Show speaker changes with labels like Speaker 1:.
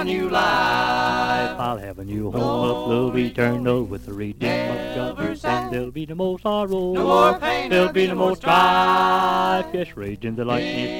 Speaker 1: new life.
Speaker 2: I'll have a new home of the eternal with the redeemed of God. And there'll be no more sorrow,
Speaker 1: No more pain,
Speaker 2: there'll be no more
Speaker 1: strife.
Speaker 2: strife. Yes, raging the lightning